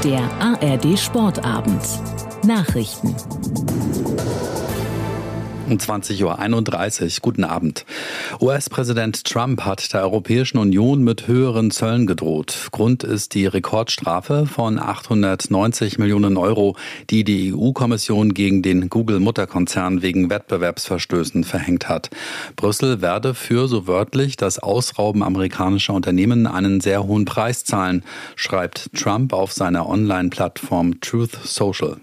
Der ARD Sportabend. Nachrichten. Um 20.31 Uhr. Guten Abend. US-Präsident Trump hat der Europäischen Union mit höheren Zöllen gedroht. Grund ist die Rekordstrafe von 890 Millionen Euro, die die EU-Kommission gegen den Google-Mutterkonzern wegen Wettbewerbsverstößen verhängt hat. Brüssel werde für, so wörtlich, das Ausrauben amerikanischer Unternehmen einen sehr hohen Preis zahlen, schreibt Trump auf seiner Online-Plattform Truth Social.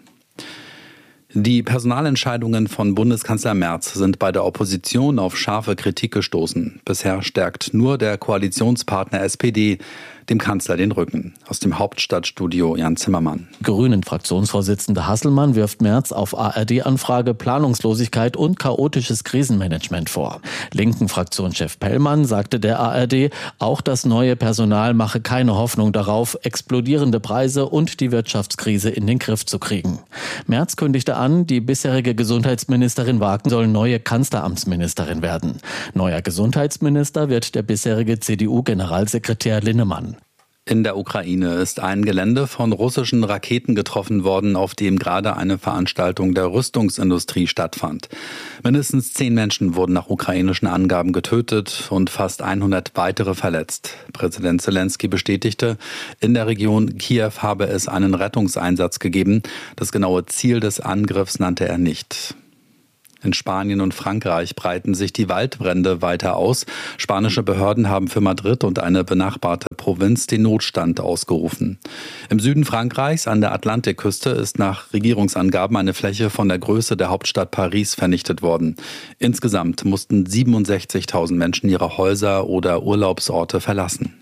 Die Personalentscheidungen von Bundeskanzler Merz sind bei der Opposition auf scharfe Kritik gestoßen. Bisher stärkt nur der Koalitionspartner SPD dem Kanzler den Rücken. Aus dem Hauptstadtstudio Jan Zimmermann. Grünen-Fraktionsvorsitzender Hasselmann wirft Merz auf ARD-Anfrage Planungslosigkeit und chaotisches Krisenmanagement vor. Linken-Fraktionschef Pellmann sagte der ARD, auch das neue Personal mache keine Hoffnung darauf, explodierende Preise und die Wirtschaftskrise in den Griff zu kriegen. Merz kündigte an, die bisherige Gesundheitsministerin Wagen soll neue Kanzleramtsministerin werden. Neuer Gesundheitsminister wird der bisherige CDU-Generalsekretär Linnemann. In der Ukraine ist ein Gelände von russischen Raketen getroffen worden, auf dem gerade eine Veranstaltung der Rüstungsindustrie stattfand. Mindestens 10 Menschen wurden nach ukrainischen Angaben getötet und fast 100 weitere verletzt. Präsident Zelensky bestätigte, in der Region Kiew habe es einen Rettungseinsatz gegeben. Das genaue Ziel des Angriffs nannte er nicht. In Spanien und Frankreich breiten sich die Waldbrände weiter aus. Spanische Behörden haben für Madrid und eine benachbarte Provinz den Notstand ausgerufen. Im Süden Frankreichs an der Atlantikküste ist nach Regierungsangaben eine Fläche von der Größe der Hauptstadt Paris vernichtet worden. Insgesamt mussten 67.000 Menschen ihre Häuser oder Urlaubsorte verlassen.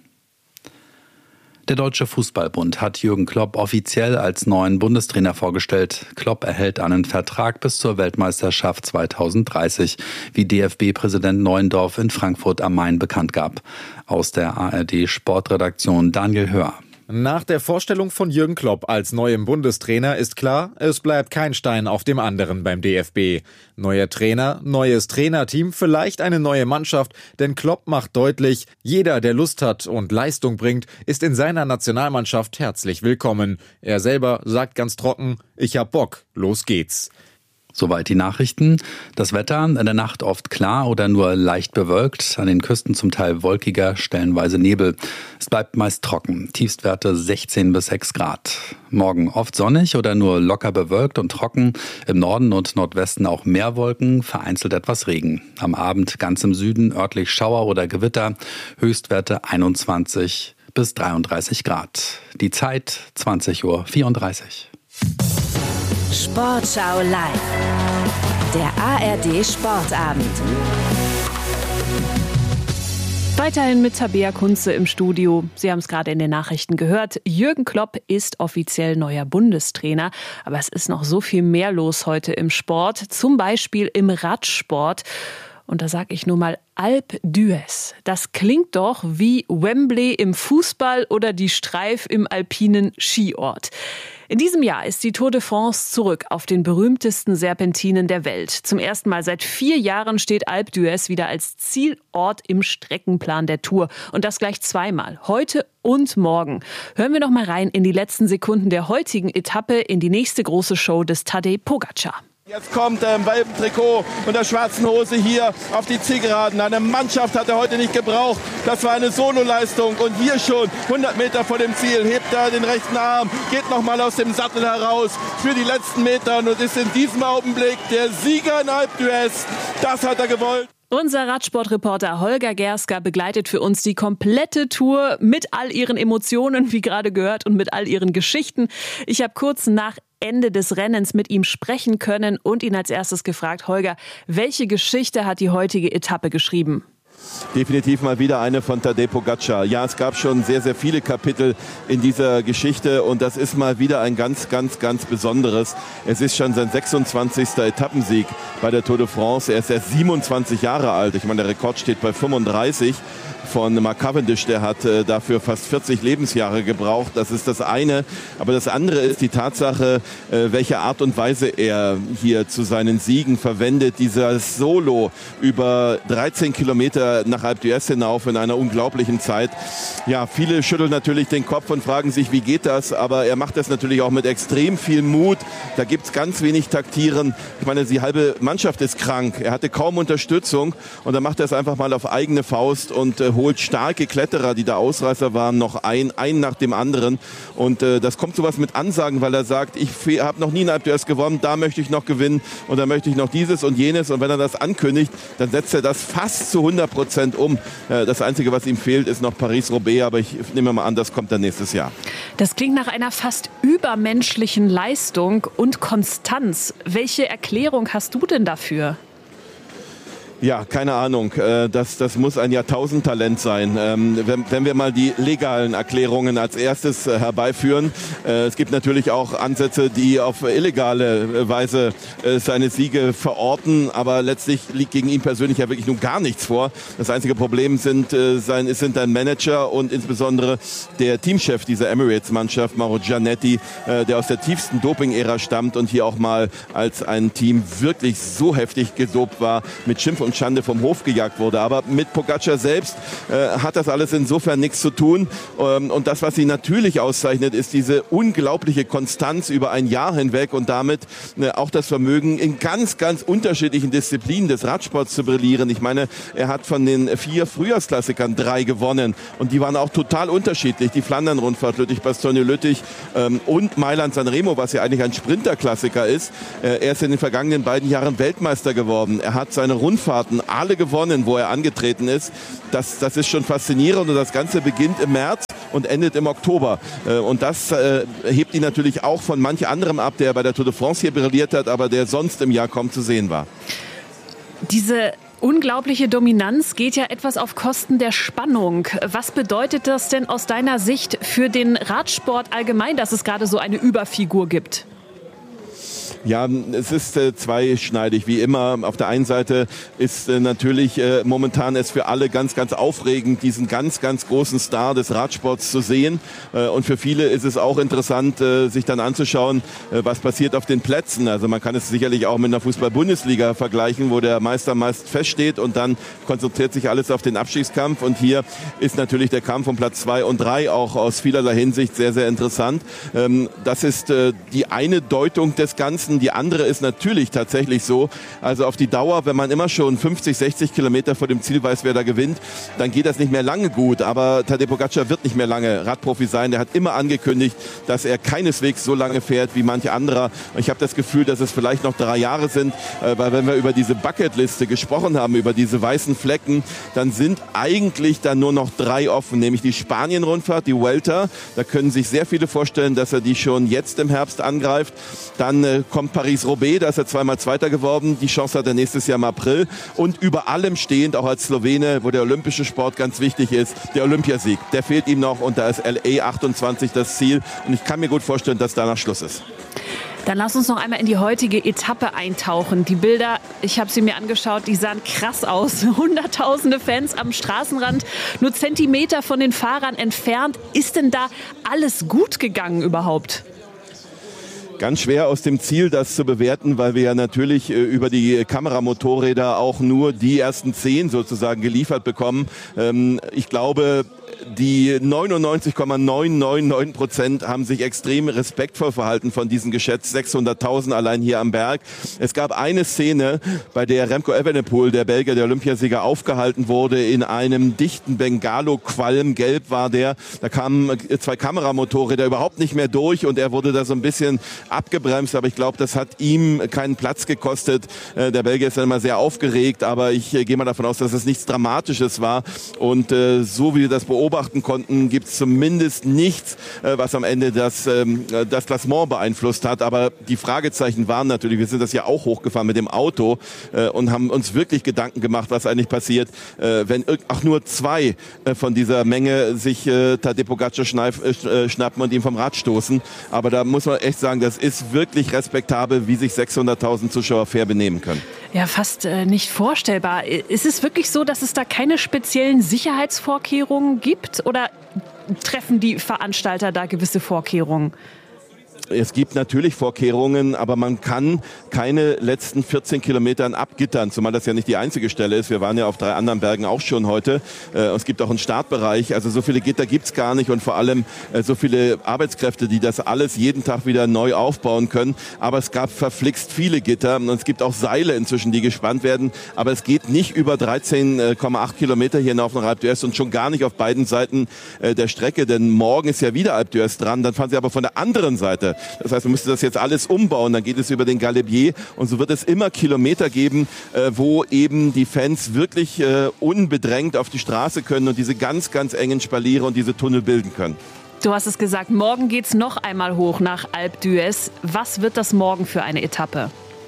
Der Deutsche Fußballbund hat Jürgen Klopp offiziell als neuen Bundestrainer vorgestellt. Klopp erhält einen Vertrag bis zur Weltmeisterschaft 2030, wie DFB-Präsident Neuendorf in Frankfurt am Main bekannt gab. Aus der ARD-Sportredaktion Daniel Hör. Nach der Vorstellung von Jürgen Klopp als neuem Bundestrainer ist klar, es bleibt kein Stein auf dem anderen beim DFB. Neuer Trainer, neues Trainerteam, vielleicht eine neue Mannschaft, denn Klopp macht deutlich, jeder, der Lust hat und Leistung bringt, ist in seiner Nationalmannschaft herzlich willkommen. Er selber sagt ganz trocken, ich hab Bock, los geht's. Soweit die Nachrichten. Das Wetter in der Nacht oft klar oder nur leicht bewölkt. An den Küsten zum Teil wolkiger, stellenweise Nebel. Es bleibt meist trocken. Tiefstwerte 16 bis 6 Grad. Morgen oft sonnig oder nur locker bewölkt und trocken. Im Norden und Nordwesten auch mehr Wolken, vereinzelt etwas Regen. Am Abend ganz im Süden örtlich Schauer oder Gewitter. Höchstwerte 21 bis 33 Grad. Die Zeit 20.34 Uhr. Sportschau live. Der ARD Sportabend. Weiterhin mit Tabea Kunze im Studio. Sie haben es gerade in den Nachrichten gehört. Jürgen Klopp ist offiziell neuer Bundestrainer. Aber es ist noch so viel mehr los heute im Sport. Zum Beispiel im Radsport. Und da sage ich nur mal Alpe d'Huez. Das klingt doch wie Wembley im Fußball oder die Streif im alpinen Skiort. In diesem Jahr ist die Tour de France zurück auf den berühmtesten Serpentinen der Welt. Zum ersten Mal seit 4 Jahren steht Alpe d'Huez wieder als Zielort im Streckenplan der Tour. Und das gleich zweimal, heute und morgen. Hören wir noch mal rein in die letzten Sekunden der heutigen Etappe in die nächste große Show des Tadej Pogačar. Jetzt kommt im Welpentrikot und der schwarzen Hose hier auf die Zielgeraden. Eine Mannschaft hat er heute nicht gebraucht. Das war eine Sololeistung. Und hier schon 100 Meter vor dem Ziel hebt er den rechten Arm, geht nochmal aus dem Sattel heraus für die letzten Meter und ist in diesem Augenblick der Sieger in Alpe d'Huez. Das hat er gewollt. Unser Radsportreporter Holger Gerska begleitet für uns die komplette Tour mit all ihren Emotionen, wie gerade gehört, und mit all ihren Geschichten. Ich habe kurz nach Ende des Rennens mit ihm sprechen können und ihn als erstes gefragt, Holger, welche Geschichte hat die heutige Etappe geschrieben? Definitiv mal wieder eine von Tadej Pogačar. Ja, es gab schon sehr, sehr viele Kapitel in dieser Geschichte und das ist mal wieder ein ganz, ganz, ganz besonderes. Es ist schon sein 26. Etappensieg bei der Tour de France. Er ist erst 27 Jahre alt. Ich meine, der Rekord steht bei 35. von Mark Cavendish. Der hat dafür fast 40 Lebensjahre gebraucht. Das ist das eine. Aber das andere ist die Tatsache, welche Art und Weise er hier zu seinen Siegen verwendet. Dieser Solo über 13 Kilometer nach Alpe d'Huez hinauf in einer unglaublichen Zeit. Ja, viele schütteln natürlich den Kopf und fragen sich, wie geht das? Aber er macht das natürlich auch mit extrem viel Mut. Da gibt es ganz wenig Taktieren. Ich meine, die halbe Mannschaft ist krank. Er hatte kaum Unterstützung und dann macht er es einfach mal auf eigene Faust und holt starke Kletterer, die da Ausreißer waren, noch ein nach dem anderen. Und das kommt sowas mit Ansagen, weil er sagt, ich habe noch nie in Alpe d'Huez gewonnen, da möchte ich noch gewinnen und da möchte ich noch dieses und jenes. Und wenn er das ankündigt, dann setzt er das fast zu 100% um. Das Einzige, was ihm fehlt, ist noch Paris-Roubaix, aber ich nehme mal an, das kommt dann nächstes Jahr. Das klingt nach einer fast übermenschlichen Leistung und Konstanz. Welche Erklärung hast du denn dafür? Ja, keine Ahnung. Das muss ein Jahrtausendtalent sein. Wenn wir mal die legalen Erklärungen als erstes herbeiführen. Es gibt natürlich auch Ansätze, die auf illegale Weise seine Siege verorten. Aber letztlich liegt gegen ihn persönlich ja wirklich nun gar nichts vor. Das einzige Problem sind ein Manager und insbesondere der Teamchef dieser Emirates-Mannschaft, Mauro Gianetti, der aus der tiefsten Doping-Ära stammt und hier auch mal als ein Team wirklich so heftig gedopt war, mit Schimpf und Schande vom Hof gejagt wurde. Aber mit Pogačar selbst hat das alles insofern nichts zu tun. Und das, was sie natürlich auszeichnet, ist diese unglaubliche Konstanz über ein Jahr hinweg und damit auch das Vermögen, in ganz, ganz unterschiedlichen Disziplinen des Radsports zu brillieren. Ich meine, er hat von den 4 Frühjahrsklassikern 3 gewonnen und die waren auch total unterschiedlich. Die Flandern-Rundfahrt, Lüttich-Bastogne-Lüttich und Mailand-San Remo, was ja eigentlich ein Sprinterklassiker ist. Er ist in den vergangenen beiden Jahren Weltmeister geworden. Er hat seine Rundfahrten alle gewonnen, wo er angetreten ist. Das ist schon faszinierend und das Ganze beginnt im März und endet im Oktober. Und das hebt ihn natürlich auch von manch anderem ab, der bei der Tour de France hier brilliert hat, aber der sonst im Jahr kaum zu sehen war. Diese unglaubliche Dominanz geht ja etwas auf Kosten der Spannung. Was bedeutet das denn aus deiner Sicht für den Radsport allgemein, dass es gerade so eine Überfigur gibt? Ja, es ist zweischneidig, wie immer. Auf der einen Seite ist natürlich momentan es für alle ganz, ganz aufregend, diesen ganz, ganz großen Star des Radsports zu sehen. Und für viele ist es auch interessant, sich dann anzuschauen, was passiert auf den Plätzen. Also man kann es sicherlich auch mit einer Fußball-Bundesliga vergleichen, wo der Meister meist feststeht und dann konzentriert sich alles auf den Abstiegskampf. Und hier ist natürlich der Kampf um Platz 2 und 3 auch aus vielerlei Hinsicht sehr, sehr interessant. Das ist die eine Deutung des Ganzen. Die andere ist natürlich tatsächlich so, also auf die Dauer, wenn man immer schon 50, 60 Kilometer vor dem Ziel weiß, wer da gewinnt, dann geht das nicht mehr lange gut. Aber Tadej Pogačar wird nicht mehr lange Radprofi sein. Der hat immer angekündigt, dass er keineswegs so lange fährt wie manche anderer. Und ich habe das Gefühl, dass es vielleicht noch 3 Jahre sind, weil wenn wir über diese Bucketliste gesprochen haben, über diese weißen Flecken, dann sind eigentlich dann nur noch 3 offen, nämlich die Spanien-Rundfahrt, die Vuelta. Da können sich sehr viele vorstellen, dass er die schon jetzt im Herbst angreift. Dann kommt Paris-Roubaix, da ist er 2-mal Zweiter geworden. Die Chance hat er nächstes Jahr im April. Und über allem stehend, auch als Slowene, wo der olympische Sport ganz wichtig ist, der Olympiasieg. Der fehlt ihm noch und da ist LA 28 das Ziel. Und ich kann mir gut vorstellen, dass danach Schluss ist. Dann lass uns noch einmal in die heutige Etappe eintauchen. Die Bilder, ich habe sie mir angeschaut, die sahen krass aus. Hunderttausende Fans am Straßenrand, nur Zentimeter von den Fahrern entfernt. Ist denn da alles gut gegangen überhaupt? Ganz schwer aus dem Ziel, das zu bewerten, weil wir ja natürlich über die Kameramotorräder auch nur die ersten 10 sozusagen geliefert bekommen. Ich glaube, die 99,999% haben sich extrem respektvoll verhalten von diesen geschätzt 600.000 allein hier am Berg. Es gab eine Szene, bei der Remco Evenepoel, der Belgier, der Olympiasieger, aufgehalten wurde in einem dichten Bengalo-Qualm. Gelb war der. Da kamen 2 Kameramotorräder überhaupt nicht mehr durch und er wurde da so ein bisschen abgebremst. Aber ich glaube, das hat ihm keinen Platz gekostet. Der Belgier ist dann immer sehr aufgeregt, aber ich gehe mal davon aus, dass es nichts Dramatisches war. Und so wie wir das beobachten konnten, gibt es zumindest nichts, was am Ende das Klassement beeinflusst hat. Aber die Fragezeichen waren natürlich, wir sind das ja auch hochgefahren mit dem Auto und haben uns wirklich Gedanken gemacht, was eigentlich passiert, wenn auch nur 2 von dieser Menge sich Tadej Pogačar schnappen und ihn vom Rad stoßen. Aber da muss man echt sagen, das ist wirklich respektabel, wie sich 600.000 Zuschauer fair benehmen können. Ja, fast nicht vorstellbar. Ist es wirklich so, dass es da keine speziellen Sicherheitsvorkehrungen gibt? Oder treffen die Veranstalter da gewisse Vorkehrungen? Es gibt natürlich Vorkehrungen, aber man kann keine letzten 14 Kilometern abgittern, zumal das ja nicht die einzige Stelle ist. Wir waren ja auf 3 anderen Bergen auch schon heute. Es gibt auch einen Startbereich, also so viele Gitter gibt's gar nicht und vor allem so viele Arbeitskräfte, die das alles jeden Tag wieder neu aufbauen können. Aber es gab verflixt viele Gitter und es gibt auch Seile inzwischen, die gespannt werden. Aber es geht nicht über 13,8 Kilometer hier auf den Alpe d'Huez und schon gar nicht auf beiden Seiten der Strecke, denn morgen ist ja wieder Alpe d'Huez dran. Dann fahren sie aber von der anderen Seite. Das heißt, man müsste das jetzt alles umbauen. Dann geht es über den Galibier und so wird es immer Kilometer geben, wo eben die Fans wirklich unbedrängt auf die Straße können und diese ganz, ganz engen Spaliere und diese Tunnel bilden können. Du hast es gesagt, morgen geht's noch einmal hoch nach Alpe d'Huez. Was wird das morgen für eine Etappe?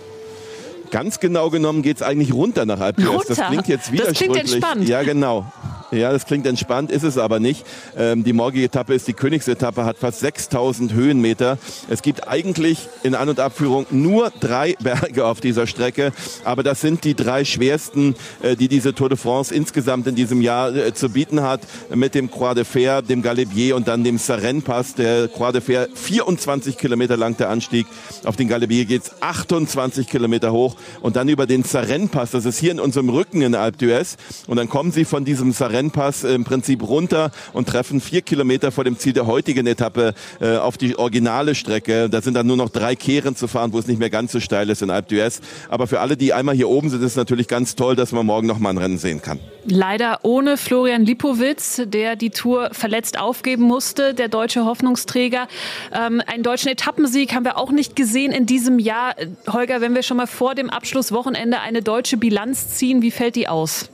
Ganz genau genommen geht's eigentlich runter nach Alpe d'Huez. Das klingt jetzt widersprüchlich. Das klingt entspannt. Ja, genau. Ja, das klingt entspannt, ist es aber nicht. Die morgige Etappe ist die Königsetappe, hat fast 6000 Höhenmeter. Es gibt eigentlich in An- und Abführung nur 3 Berge auf dieser Strecke. Aber das sind die 3 schwersten, die diese Tour de France insgesamt in diesem Jahr zu bieten hat. Mit dem Croix de Fer, dem Galibier und dann dem Sarenne-Pass. Der Croix de Fer 24 Kilometer lang der Anstieg. Auf den Galibier geht's 28 Kilometer hoch. Und dann über den Sarenne-Pass, das ist hier in unserem Rücken in Alpe d'Huez. Und dann kommen sie von diesem Sarenne-Pass im Prinzip runter und treffen 4 Kilometer vor dem Ziel der heutigen Etappe auf die originale Strecke. Da sind dann nur noch 3 Kehren zu fahren, wo es nicht mehr ganz so steil ist in Alpe d'Huez. Aber für alle, die einmal hier oben sind, ist es natürlich ganz toll, dass man morgen noch mal ein Rennen sehen kann. Leider ohne Florian Lipowitz, der die Tour verletzt aufgeben musste, der deutsche Hoffnungsträger. Einen deutschen Etappensieg haben wir auch nicht gesehen in diesem Jahr. Holger, wenn wir schon mal vor dem Abschlusswochenende eine deutsche Bilanz ziehen, wie fällt die aus?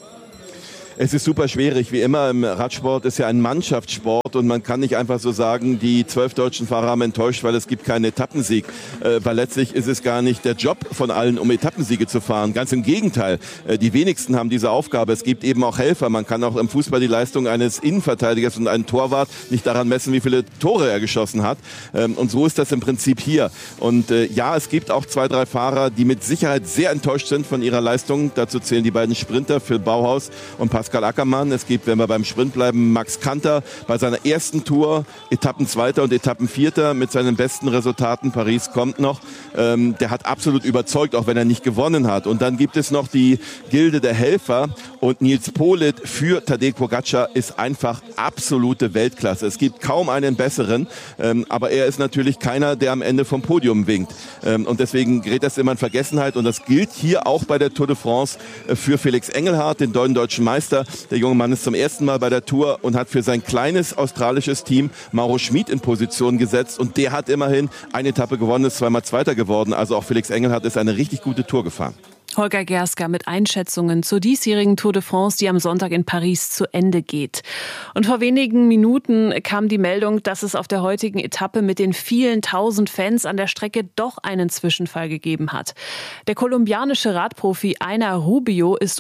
Es ist super schwierig. Wie immer im Radsport ist ja ein Mannschaftssport und man kann nicht einfach so sagen, die 12 deutschen Fahrer haben enttäuscht, weil es gibt keinen Etappensieg. Weil letztlich ist es gar nicht der Job von allen, um Etappensiege zu fahren. Ganz im Gegenteil. Die wenigsten haben diese Aufgabe. Es gibt eben auch Helfer. Man kann auch im Fußball die Leistung eines Innenverteidigers und einen Torwart nicht daran messen, wie viele Tore er geschossen hat. Und so ist das im Prinzip hier. Und ja, es gibt auch 2, 3 Fahrer, die mit Sicherheit sehr enttäuscht sind von ihrer Leistung. Dazu zählen die beiden Sprinter, Phil Bauhaus und Pascal Ackermann. Es gibt, wenn wir beim Sprint bleiben, Max Kanter bei seiner ersten Tour, Etappenzweiter und Etappenvierter mit seinen besten Resultaten. Paris kommt noch. Der hat absolut überzeugt, auch wenn er nicht gewonnen hat. Und dann gibt es noch die Gilde der Helfer und Nils Politt für Tadej Pogačar ist einfach absolute Weltklasse. Es gibt kaum einen besseren, aber er ist natürlich keiner, der am Ende vom Podium winkt. Und deswegen gerät das immer in Vergessenheit und das gilt hier auch bei der Tour de France für Felix Engelhardt, den neuen deutschen Meister. Der junge Mann ist zum ersten Mal bei der Tour und hat für sein kleines australisches Team Mauro Schmid in Position gesetzt. Und der hat immerhin eine Etappe gewonnen, ist 2-mal Zweiter geworden. Also auch Felix Engelhardt ist eine richtig gute Tour gefahren. Holger Gersker mit Einschätzungen zur diesjährigen Tour de France, die am Sonntag in Paris zu Ende geht. Und vor wenigen Minuten kam die Meldung, dass es auf der heutigen Etappe mit den vielen tausend Fans an der Strecke doch einen Zwischenfall gegeben hat. Der kolumbianische Radprofi Aina Rubio ist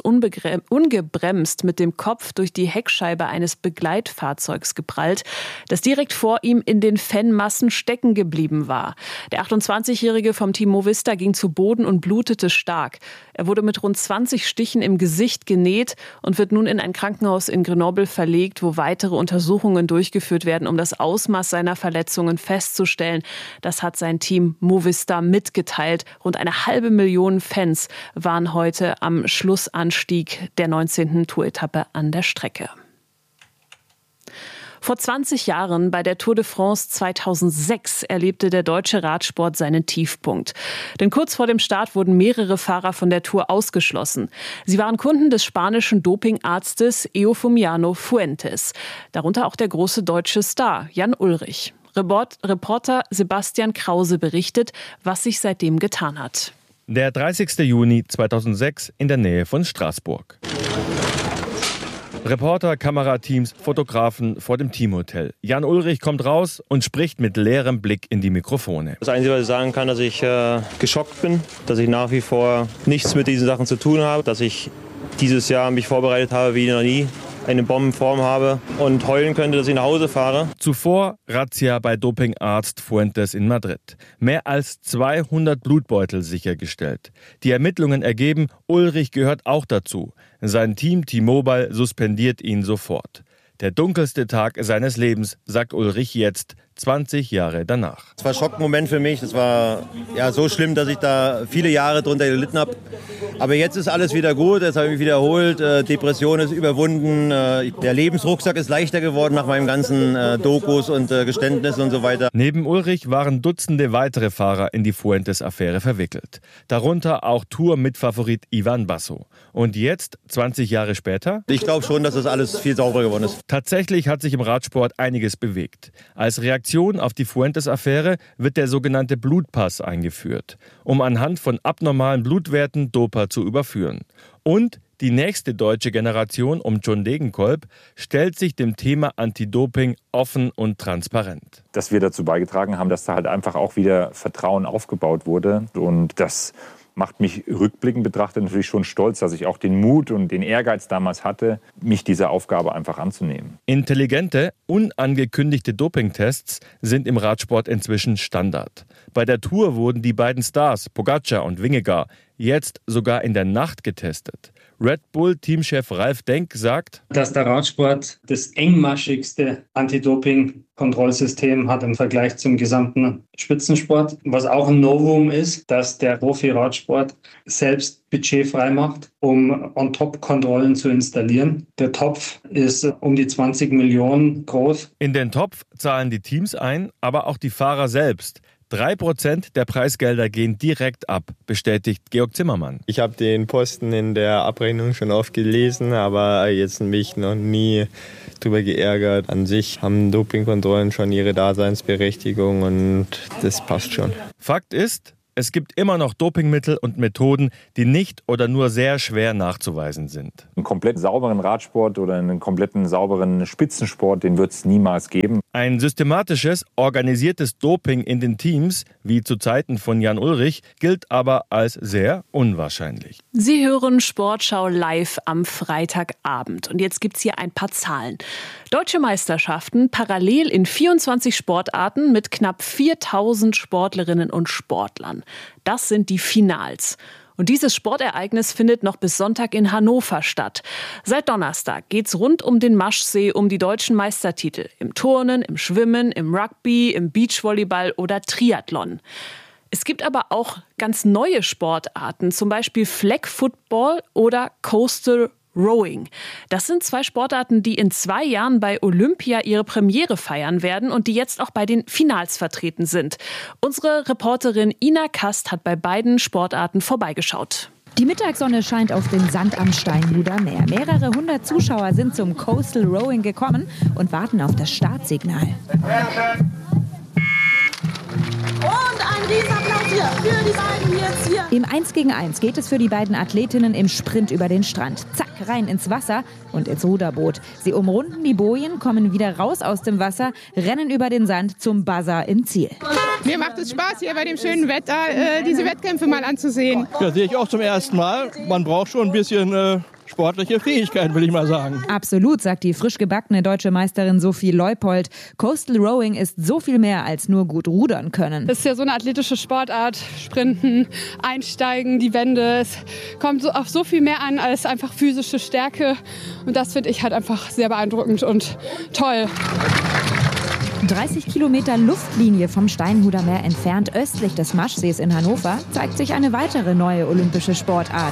ungebremst mit dem Kopf durch die Heckscheibe eines Begleitfahrzeugs geprallt, das direkt vor ihm in den Fanmassen stecken geblieben war. Der 28-Jährige vom Team Movistar ging zu Boden und blutete stark. Er wurde mit rund 20 Stichen im Gesicht genäht und wird nun in ein Krankenhaus in Grenoble verlegt, wo weitere Untersuchungen durchgeführt werden, um das Ausmaß seiner Verletzungen festzustellen. Das hat sein Team Movistar mitgeteilt. Rund 500.000 Fans waren heute am Schlussanstieg der 19. Tour-Etappe an der Strecke. Vor 20 Jahren bei der Tour de France 2006 erlebte der deutsche Radsport seinen Tiefpunkt. Denn kurz vor dem Start wurden mehrere Fahrer von der Tour ausgeschlossen. Sie waren Kunden des spanischen Dopingarztes Eufemiano Fuentes. Darunter auch der große deutsche Star Jan Ullrich. Reporter Sebastian Krause berichtet, was sich seitdem getan hat. Der 30. Juni 2006 in der Nähe von Straßburg. Reporter, Kamerateams, Fotografen vor dem Teamhotel. Jan Ullrich kommt raus und spricht mit leerem Blick in die Mikrofone. Das Einzige, was ich sagen kann, dass ich geschockt bin, dass ich nach wie vor nichts mit diesen Sachen zu tun habe, dass ich dieses Jahr mich vorbereitet habe wie noch nie eine Bombenform habe und heulen könnte, dass ich nach Hause fahre. Zuvor Razzia bei Dopingarzt Fuentes in Madrid. Mehr als 200 Blutbeutel sichergestellt. Die Ermittlungen ergeben, Ulrich gehört auch dazu. Sein Team T-Mobile suspendiert ihn sofort. Der dunkelste Tag seines Lebens, sagt Ulrich jetzt, 20 Jahre danach. Es war ein Schockmoment für mich. Das war so schlimm, dass ich da viele Jahre drunter gelitten habe. Aber jetzt ist alles wieder gut. Jetzt habe ich mich wieder erholt. Depression ist überwunden. Der Lebensrucksack ist leichter geworden nach meinen ganzen Dokus und Geständnissen und so weiter. Neben Ulrich waren Dutzende weitere Fahrer in die Fuentes-Affäre verwickelt. Darunter auch Tour-Mitfavorit Ivan Basso. Und jetzt, 20 Jahre später? Ich glaube schon, dass das alles viel sauberer geworden ist. Tatsächlich hat sich im Radsport einiges bewegt. Als Reaktion auf die Fuentes-Affäre wird der sogenannte Blutpass eingeführt, um anhand von abnormalen Blutwerten Doper zu überführen. Und die nächste deutsche Generation um John Degenkolb stellt sich dem Thema Anti-Doping offen und transparent. Dass wir dazu beigetragen haben, dass da halt einfach auch wieder Vertrauen aufgebaut wurde. Und das macht mich rückblickend betrachtet natürlich schon stolz, dass ich auch den Mut und den Ehrgeiz damals hatte, mich dieser Aufgabe einfach anzunehmen. Intelligente, unangekündigte Dopingtests sind im Radsport inzwischen Standard. Bei der Tour wurden die beiden Stars, Pogačar und Vingegaard, jetzt sogar in der Nacht getestet. Red Bull-Teamchef Ralf Denk sagt, dass der Radsport das engmaschigste Anti-Doping-Kontrollsystem hat im Vergleich zum gesamten Spitzensport. Was auch ein Novum ist, dass der Profi-Radsport selbst budgetfrei macht, um On-Top-Kontrollen zu installieren. Der Topf ist um die 20 Millionen groß. In den Topf zahlen die Teams ein, aber auch die Fahrer selbst. 3% der Preisgelder gehen direkt ab, bestätigt Georg Zimmermann. Ich habe den Posten in der Abrechnung schon oft gelesen, aber jetzt mich noch nie drüber geärgert. An sich haben Dopingkontrollen schon ihre Daseinsberechtigung und das passt schon. Fakt ist, es gibt immer noch Dopingmittel und Methoden, die nicht oder nur sehr schwer nachzuweisen sind. Einen komplett sauberen Radsport oder einen kompletten sauberen Spitzensport, den wird es niemals geben. Ein systematisches, organisiertes Doping in den Teams, wie zu Zeiten von Jan Ullrich, gilt aber als sehr unwahrscheinlich. Sie hören Sportschau live am Freitagabend. Und jetzt gibt's hier ein paar Zahlen. Deutsche Meisterschaften parallel in 24 Sportarten mit knapp 4000 Sportlerinnen und Sportlern. Das sind die Finals. Und dieses Sportereignis findet noch bis Sonntag in Hannover statt. Seit Donnerstag geht's rund um den Maschsee um die deutschen Meistertitel. Im Turnen, im Schwimmen, im Rugby, im Beachvolleyball oder Triathlon. Es gibt aber auch ganz neue Sportarten, zum Beispiel Flag Football oder Coastal Rowing. Das sind zwei Sportarten, die in 2 Jahren bei Olympia ihre Premiere feiern werden und die jetzt auch bei den Finals vertreten sind. Unsere Reporterin Ina Kast hat bei beiden Sportarten vorbeigeschaut. Die Mittagssonne scheint auf den Sand am Steinhuder Meer. Mehrere hundert Zuschauer sind zum Coastal Rowing gekommen und warten auf das Startsignal. Und ein Riesenapplaus hier für die beiden jetzt hier. Im 1 gegen 1 geht es für die beiden Athletinnen im Sprint über den Strand. Zack, rein ins Wasser und ins Ruderboot. Sie umrunden die Bojen, kommen wieder raus aus dem Wasser, rennen über den Sand zum Buzzer im Ziel. Mir macht es Spaß, hier bei dem schönen Wetter diese Wettkämpfe mal anzusehen. Ja, sehe ich auch zum ersten Mal. Man braucht schon ein bisschen sportliche Fähigkeit, will ich mal sagen. Absolut, sagt die frisch gebackene deutsche Meisterin Sophie Leupold. Coastal Rowing ist so viel mehr als nur gut rudern können. Das ist ja so eine athletische Sportart. Sprinten, einsteigen, die Wände. Es kommt auf so viel mehr an als einfach physische Stärke. Und das finde ich halt einfach sehr beeindruckend und toll. 30 Kilometer Luftlinie vom Steinhuder Meer entfernt, östlich des Maschsees in Hannover, zeigt sich eine weitere neue olympische Sportart.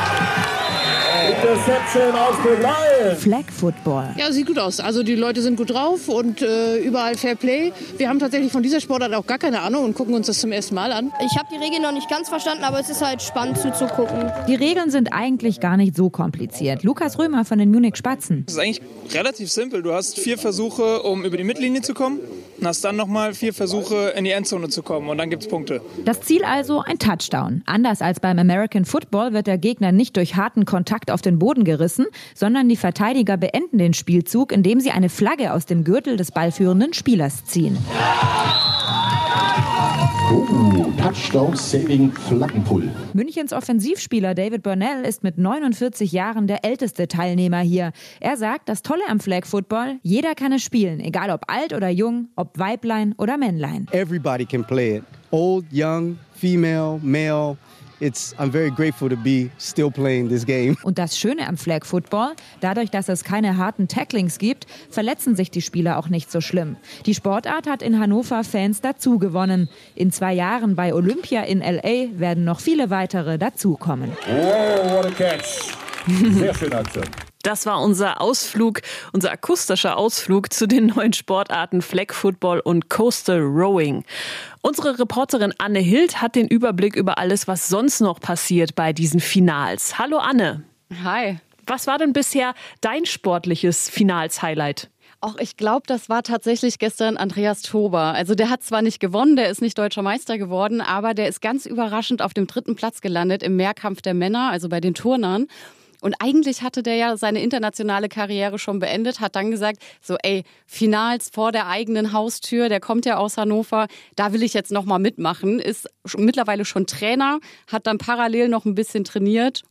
Flag Football. Ja, sieht gut aus. Also die Leute sind gut drauf und überall Fair Play. Wir haben tatsächlich von dieser Sportart auch gar keine Ahnung und gucken uns das zum ersten Mal an. Ich habe die Regeln noch nicht ganz verstanden, aber es ist halt spannend zuzugucken. Die Regeln sind eigentlich gar nicht so kompliziert. Lukas Römer von den Munich Spatzen. Das ist eigentlich relativ simpel. Du hast 4 Versuche, um über die Mittellinie zu kommen. Und hast dann nochmal 4 Versuche, in die Endzone zu kommen. Und dann gibt es Punkte. Das Ziel also ein Touchdown. Anders als beim American Football wird der Gegner nicht durch harten Kontakt auf den Boden gerissen, sondern die Verteidiger beenden den Spielzug, indem sie eine Flagge aus dem Gürtel des ballführenden Spielers ziehen. Touchdown-Saving Flaggenpull. Münchens Offensivspieler David Burnell ist mit 49 Jahren der älteste Teilnehmer hier. Er sagt, das Tolle am Flag Football, jeder kann es spielen, egal ob alt oder jung, ob Weiblein oder Männlein. Everybody can play it. Old, young, female, male. I'm very grateful to be still playing this game. Und das Schöne am Flag Football, dadurch, dass es keine harten Tacklings gibt, verletzen sich die Spieler auch nicht so schlimm. Die Sportart hat in Hannover Fans dazu gewonnen. In 2 Jahren bei Olympia in LA werden noch viele weitere dazukommen. Oh, what a catch. Sehr schöne Aktion. Das war unser Ausflug, unser akustischer Ausflug zu den neuen Sportarten Flag Football und Coastal Rowing. Unsere Reporterin Anne Hild hat den Überblick über alles, was sonst noch passiert bei diesen Finals. Hallo Anne. Hi. Was war denn bisher dein sportliches Finals-Highlight? Auch ich glaube, das war tatsächlich gestern Andreas Tober. Also der hat zwar nicht gewonnen, der ist nicht deutscher Meister geworden, aber der ist ganz überraschend auf dem 3. Platz gelandet im Mehrkampf der Männer, also bei den Turnern. Und eigentlich hatte der ja seine internationale Karriere schon beendet, hat dann gesagt, so Finals vor der eigenen Haustür, der kommt ja aus Hannover, da will ich jetzt nochmal mitmachen, ist mittlerweile schon Trainer, hat dann parallel noch viel trainiert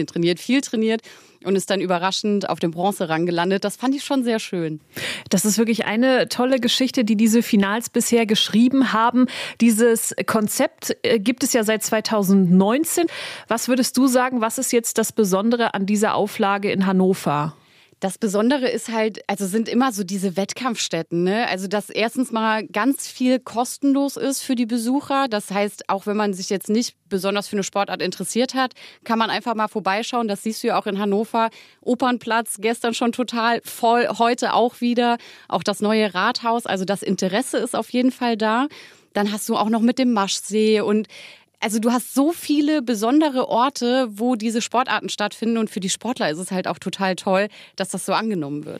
und ist dann überraschend auf dem Bronzerang gelandet. Das fand ich schon sehr schön. Das ist wirklich eine tolle Geschichte, die diese Finals bisher geschrieben haben. Dieses Konzept gibt es ja seit 2019. Was würdest du sagen, was ist jetzt das Besondere an dieser Auflage in Hannover? Das Besondere ist halt, also sind immer so diese Wettkampfstätten, ne? Also dass erstens mal ganz viel kostenlos ist für die Besucher. Das heißt, auch wenn man sich jetzt nicht besonders für eine Sportart interessiert hat, kann man einfach mal vorbeischauen. Das siehst du ja auch in Hannover. Opernplatz, gestern schon total voll, heute auch wieder. Auch das neue Rathaus, also das Interesse ist auf jeden Fall da. Dann hast du auch noch mit dem Maschsee und also du hast so viele besondere Orte, wo diese Sportarten stattfinden und für die Sportler ist es halt auch total toll, dass das so angenommen wird.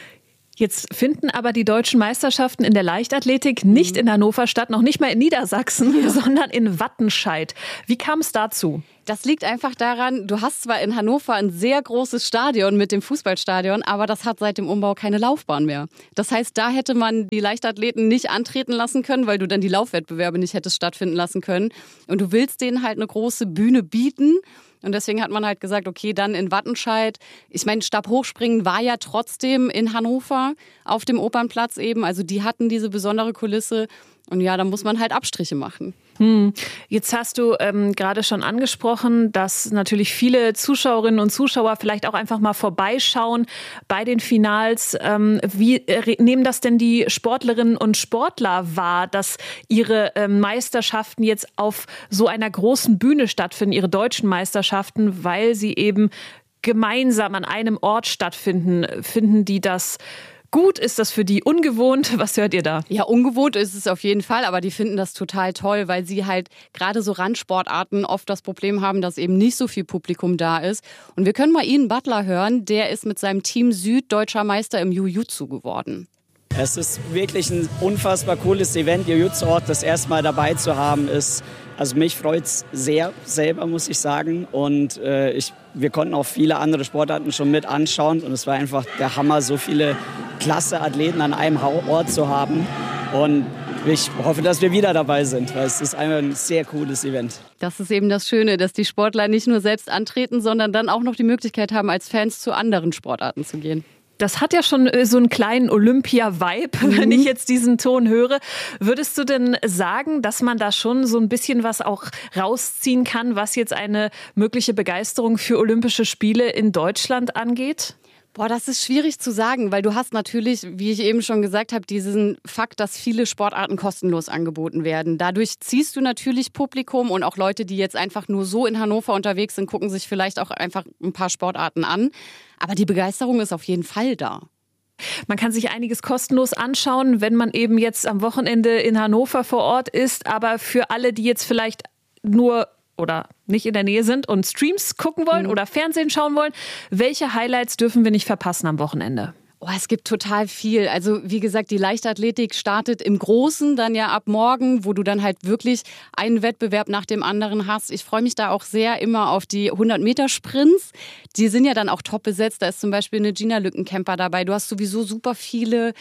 Jetzt finden aber die deutschen Meisterschaften in der Leichtathletik nicht in Hannover statt, noch nicht mal in Niedersachsen, sondern in Wattenscheid. Wie kam es dazu? Das liegt einfach daran, du hast zwar in Hannover ein sehr großes Stadion mit dem Fußballstadion, aber das hat seit dem Umbau keine Laufbahn mehr. Das heißt, da hätte man die Leichtathleten nicht antreten lassen können, weil du dann die Laufwettbewerbe nicht hättest stattfinden lassen können. Und du willst denen halt eine große Bühne bieten. Und deswegen hat man halt gesagt, okay, dann in Wattenscheid. Ich meine, Stabhochspringen war ja trotzdem in Hannover auf dem Opernplatz eben. Also die hatten diese besondere Kulisse. Und ja, da muss man halt Abstriche machen. Jetzt hast du gerade schon angesprochen, dass natürlich viele Zuschauerinnen und Zuschauer vielleicht auch einfach mal vorbeischauen bei den Finals. Wie nehmen das denn die Sportlerinnen und Sportler wahr, dass ihre Meisterschaften jetzt auf so einer großen Bühne stattfinden, ihre deutschen Meisterschaften, weil sie eben gemeinsam an einem Ort stattfinden? Finden die das gut? Ist das für die ungewohnt? Was hört ihr da? Ja, ungewohnt ist es auf jeden Fall, aber die finden das total toll, weil sie halt gerade so Randsportarten oft das Problem haben, dass eben nicht so viel Publikum da ist. Und wir können mal Ian Butler hören, der ist mit seinem Team Süd deutscher Meister im Jiu-Jitsu geworden. Es ist wirklich ein unfassbar cooles Event. Jiu-Jitsu das erste Mal dabei zu haben, also mich freut es sehr selber, muss ich sagen. Und wir konnten auch viele andere Sportarten schon mit anschauen. Und es war einfach der Hammer, so viele klasse Athleten an einem Ort zu haben. Und ich hoffe, dass wir wieder dabei sind, weil es ist einfach ein sehr cooles Event. Das ist eben das Schöne, dass die Sportler nicht nur selbst antreten, sondern dann auch noch die Möglichkeit haben, als Fans zu anderen Sportarten zu gehen. Das hat ja schon so einen kleinen Olympia-Vibe, wenn ich jetzt diesen Ton höre. Würdest du denn sagen, dass man da schon so ein bisschen was auch rausziehen kann, was jetzt eine mögliche Begeisterung für Olympische Spiele in Deutschland angeht? Boah, das ist schwierig zu sagen, weil du hast natürlich, wie ich eben schon gesagt habe, diesen Fakt, dass viele Sportarten kostenlos angeboten werden. Dadurch ziehst du natürlich Publikum und auch Leute, die jetzt einfach nur so in Hannover unterwegs sind, gucken sich vielleicht auch einfach ein paar Sportarten an. Aber die Begeisterung ist auf jeden Fall da. Man kann sich einiges kostenlos anschauen, wenn man eben jetzt am Wochenende in Hannover vor Ort ist. Aber für alle, die jetzt vielleicht nur oder nicht in der Nähe sind und Streams gucken wollen oder Fernsehen schauen wollen, welche Highlights dürfen wir nicht verpassen am Wochenende? Oh, es gibt total viel. Also wie gesagt, die Leichtathletik startet im Großen dann ja ab morgen, wo du dann halt wirklich einen Wettbewerb nach dem anderen hast. Ich freue mich da auch sehr immer auf die 100-Meter-Sprints. Die sind ja dann auch top besetzt. Da ist zum Beispiel eine Gina Lückenkämper dabei. Du hast sowieso super viele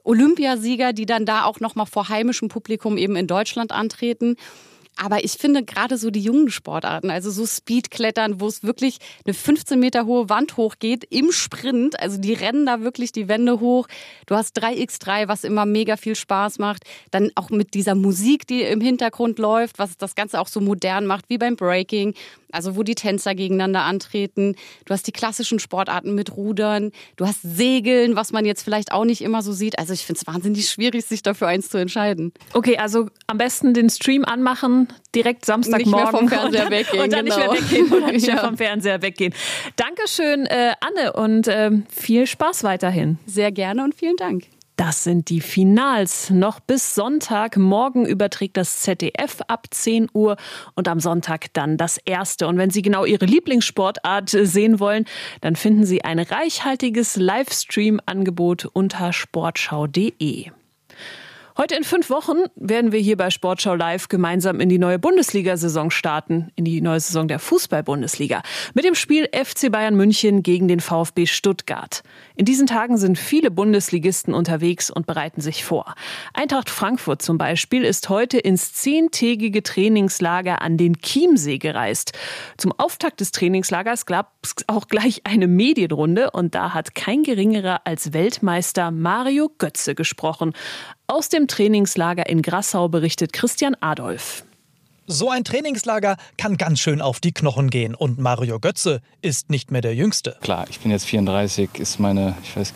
Olympiasieger, die dann da auch nochmal vor heimischem Publikum eben in Deutschland antreten. Aber ich finde gerade so die jungen Sportarten, also so Speedklettern, wo es wirklich eine 15 Meter hohe Wand hochgeht im Sprint. Also die rennen da wirklich die Wände hoch. Du hast 3x3, was immer mega viel Spaß macht. Dann auch mit dieser Musik, die im Hintergrund läuft, was das Ganze auch so modern macht, wie beim Breaking. Also wo die Tänzer gegeneinander antreten. Du hast die klassischen Sportarten mit Rudern. Du hast Segeln, was man jetzt vielleicht auch nicht immer so sieht. Also ich finde es wahnsinnig schwierig, sich dafür eins zu entscheiden. Okay, also am besten den Stream anmachen, direkt Samstagmorgen. Nicht mehr vom Fernseher weggehen. Und dann nicht mehr weggehen und nicht mehr vom Fernseher weggehen. Dankeschön, Anne, und viel Spaß weiterhin. Sehr gerne und vielen Dank. Das sind die Finals. Noch bis Sonntag. Morgen überträgt das ZDF ab 10 Uhr und am Sonntag dann das erste. Und wenn Sie genau Ihre Lieblingssportart sehen wollen, dann finden Sie ein reichhaltiges Livestream-Angebot unter sportschau.de. Heute in 5 Wochen werden wir hier bei Sportschau Live gemeinsam in die neue Bundesliga-Saison starten, in die neue Saison der Fußball-Bundesliga, mit dem Spiel FC Bayern München gegen den VfB Stuttgart. In diesen Tagen sind viele Bundesligisten unterwegs und bereiten sich vor. Eintracht Frankfurt zum Beispiel ist heute ins 10-tägige Trainingslager an den Chiemsee gereist. Zum Auftakt des Trainingslagers gab es auch gleich eine Medienrunde und da hat kein geringerer als Weltmeister Mario Götze gesprochen. Aus dem Trainingslager in Grassau berichtet Christian Adolf. So ein Trainingslager kann ganz schön auf die Knochen gehen. Und Mario Götze ist nicht mehr der Jüngste. Klar, ich bin jetzt 34, ist meine,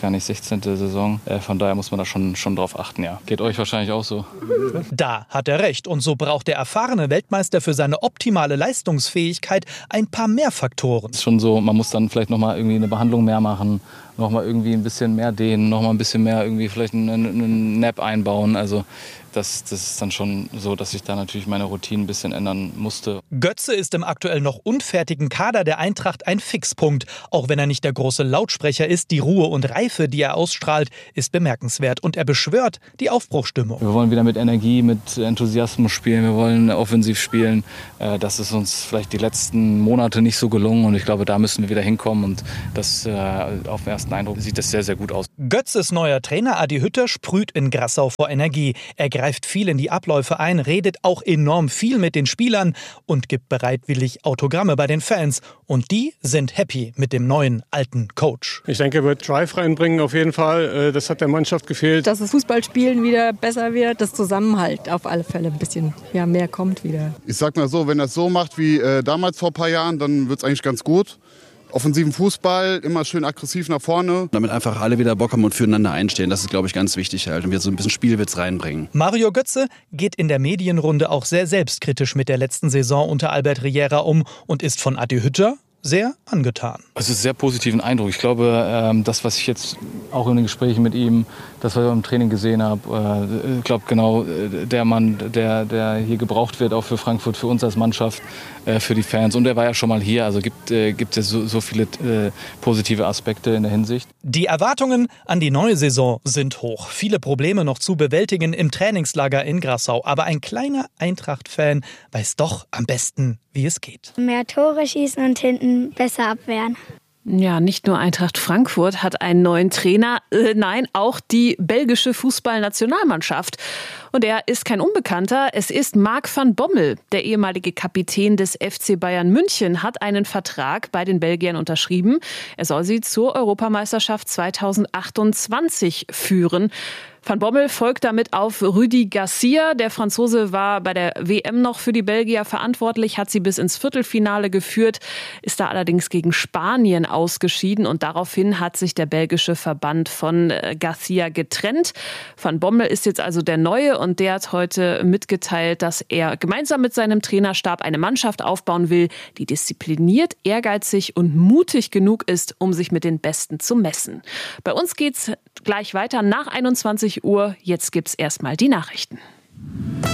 16. Saison. Von daher muss man da schon drauf achten, ja. Geht euch wahrscheinlich auch so. Da hat er recht. Und so braucht der erfahrene Weltmeister für seine optimale Leistungsfähigkeit ein paar mehr Faktoren. Es ist schon so, man muss dann vielleicht nochmal irgendwie eine Behandlung mehr machen, nochmal irgendwie ein bisschen mehr dehnen, nochmal ein bisschen mehr irgendwie vielleicht einen Nap einbauen. Also das ist dann schon so, dass ich da natürlich meine Routine ein bisschen ändern musste. Götze ist im aktuell noch unfertigen Kader der Eintracht ein Fixpunkt. Auch wenn er nicht der große Lautsprecher ist, die Ruhe und Reife, die er ausstrahlt, ist bemerkenswert. Und er beschwört die Aufbruchsstimmung. Wir wollen wieder mit Energie, mit Enthusiasmus spielen. Wir wollen offensiv spielen. Das ist uns vielleicht die letzten Monate nicht so gelungen. Und ich glaube, da müssen wir wieder hinkommen. Und das auf den ersten Eindruck sieht das sehr, sehr gut aus. Götzes neuer Trainer Adi Hütter sprüht in Grassau vor Energie. Er greift viel in die Abläufe ein, redet auch enorm viel mit den Spielern und gibt bereitwillig Autogramme bei den Fans. Und die sind happy mit dem neuen, alten Coach. Ich denke, er wird Drive reinbringen auf jeden Fall. Das hat der Mannschaft gefehlt. Dass das Fußballspielen wieder besser wird, das Zusammenhalt auf alle Fälle ein bisschen mehr kommt wieder. Ich sag mal so, wenn er es so macht wie damals vor ein paar Jahren, dann wird es eigentlich ganz gut. Offensiven Fußball, immer schön aggressiv nach vorne. Damit einfach alle wieder Bock haben und füreinander einstehen. Das ist, glaube ich, ganz wichtig halt. Und wir so ein bisschen Spielwitz reinbringen. Mario Götze geht in der Medienrunde auch sehr selbstkritisch mit der letzten Saison unter Albert Riera um und ist von Adi Hütter sehr angetan. Es ist ein sehr positiven Eindruck. Ich glaube, das, was ich jetzt auch in den Gesprächen mit ihm, das, was ich im Training gesehen habe, ich glaube genau, der Mann, der hier gebraucht wird, auch für Frankfurt, für uns als Mannschaft, für die Fans. Und er war ja schon mal hier, also gibt es so viele positive Aspekte in der Hinsicht. Die Erwartungen an die neue Saison sind hoch. Viele Probleme noch zu bewältigen im Trainingslager in Grassau. Aber ein kleiner Eintracht-Fan weiß doch am besten, wie es geht. Mehr Tore schießen und hinten besser abwehren. Ja, nicht nur Eintracht Frankfurt hat einen neuen Trainer, nein, auch die belgische Fußballnationalmannschaft. Und er ist kein Unbekannter, es ist Marc van Bommel. Der ehemalige Kapitän des FC Bayern München hat einen Vertrag bei den Belgiern unterschrieben. Er soll sie zur Europameisterschaft 2028 führen. Van Bommel folgt damit auf Rudi Garcia. Der Franzose war bei der WM noch für die Belgier verantwortlich, hat sie bis ins Viertelfinale geführt, ist da allerdings gegen Spanien ausgeschieden und daraufhin hat sich der belgische Verband von Garcia getrennt. Van Bommel ist jetzt also der Neue und der hat heute mitgeteilt, dass er gemeinsam mit seinem Trainerstab eine Mannschaft aufbauen will, die diszipliniert, ehrgeizig und mutig genug ist, um sich mit den Besten zu messen. Bei uns geht's gleich weiter nach 21 Uhr. Jetzt gibt's erstmal die Nachrichten.